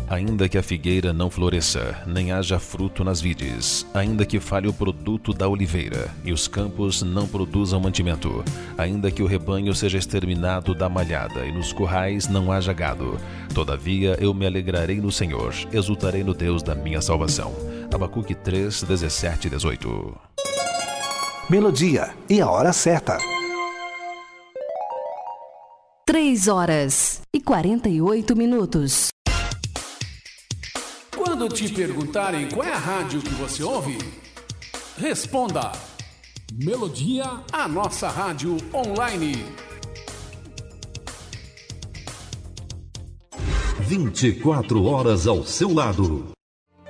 Ainda que a figueira não floresça, nem haja fruto nas vides, ainda que falhe o produto da oliveira, e os campos não produzam mantimento, ainda que o rebanho seja exterminado da malhada, e nos currais não haja gado, todavia eu me alegrarei no Senhor, exultarei no Deus da minha salvação. Abacuque 3, 17 e 18. Melodia e a hora certa. 3h48. Quando te perguntarem qual é a rádio que você ouve, responda: Melodia, a nossa rádio online. 24 horas ao seu lado.